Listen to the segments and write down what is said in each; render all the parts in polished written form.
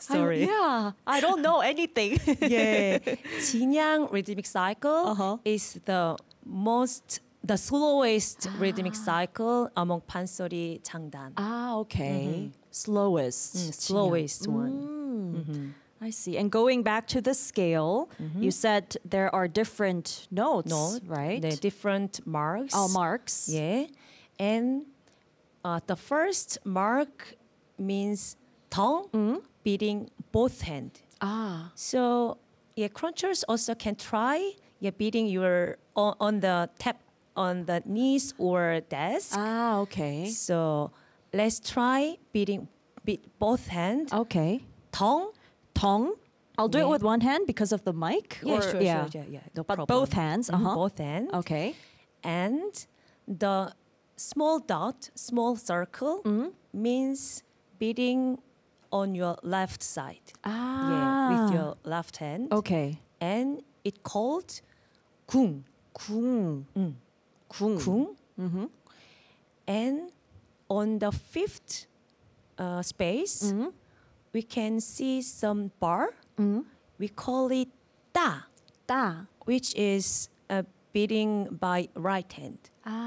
Sorry. I don't know anything. Yeah. 진양 rhythmic cycle is the slowest rhythmic cycle among 판소리 장단. Okay. Slowest. Slowest one. I see. And going back to the scale, you said there are different notes, right? The different marks. Marks. Yeah. And the first mark means tongue beating both hands. So crunchers also can try beating your on the tap on the knees or desk. Okay. So let's try beat both hands. Okay. Tongue. I'll do it with one hand because of the mic. Yeah, sure. Yeah, no but problem. both hands. Both hands. Okay. And the small dot, small circle means beating on your left side. Yeah, with your left hand. Okay. And it called 궁. 궁. 궁. And on the fifth space, we can see some bar. We call it 따, which is beating by right hand.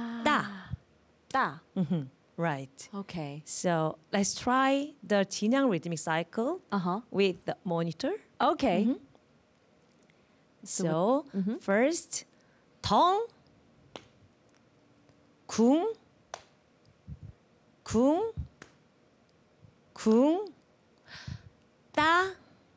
따. Right. Okay. So let's try the 진양 rhythmic cycle with the monitor. Okay. So first, tongue, 궁, 따.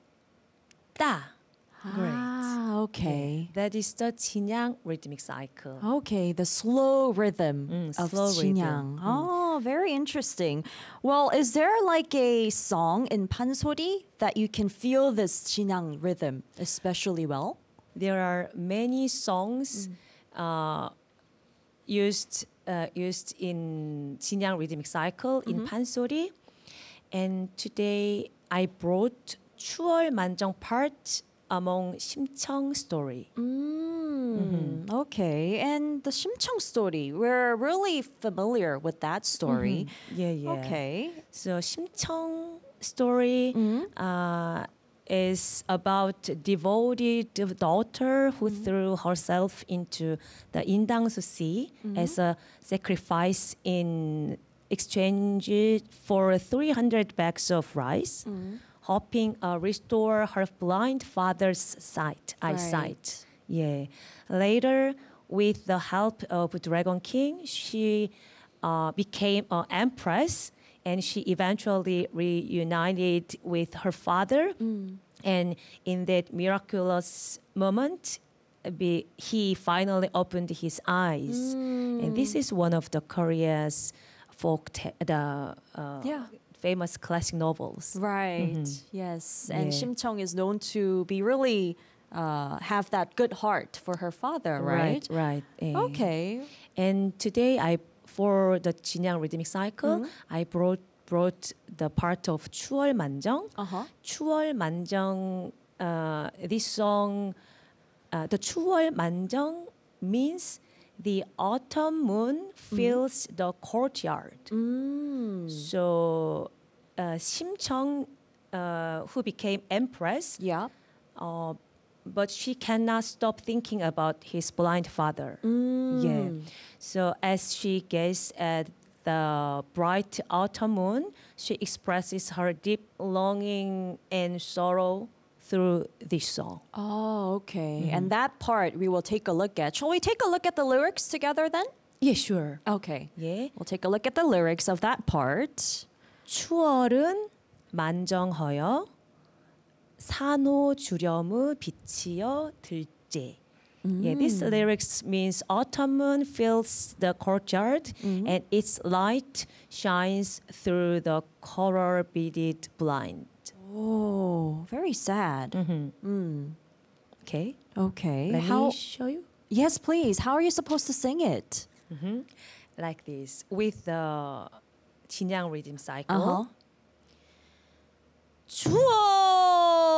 Great. Okay. That is the 진양 rhythmic cycle. Okay, the slow rhythm of slow 진양. rhythm. Oh, very interesting. Well, is there like a song in pansori that you can feel this 진양 rhythm especially well? There are many songs used in 진양 rhythmic cycle in pansori, and today I brought 추월 만정 part among 심청 story. Okay, and the 심청 story, we're really familiar with that story. Yeah. Okay. So 심청 story is about devoted daughter who threw herself into the Indangsu Sea as a sacrifice in exchange for 300 bags of rice, hoping restore her blind father's eyesight. Yeah. Later, with the help of Dragon King, she became an empress, and she eventually reunited with her father. And in that miraculous moment, he finally opened his eyes. And this is one of the Korea's famous classic novels. Right. Yes. And 심청 is known to be really have that good heart for her father, right? Right. Okay. And today, for the 진양 rhythmic cycle, I brought the part of 추월 만정. 추월 만정. This song, the 추월 만정 means the autumn moon fills the courtyard. So 심청, who became empress, but she cannot stop thinking about his blind father. Yeah. So as she gazes at the bright autumn moon, she expresses her deep longing and sorrow through this song. Oh, okay. And that part we will take a look at. Shall we take a look at the lyrics together then? Yeah, sure. Okay. Yeah. We'll take a look at the lyrics of that part. 추월은 만정허여 산호 주렴의 빛이여 들째. Yeah, this lyrics means autumn moon fills the courtyard and its light shines through the coral beaded blind. Oh, very sad. Okay. Okay. Let me show you. Yes, please. How are you supposed to sing it? Like this, with the 진양 rhythm cycle. 추월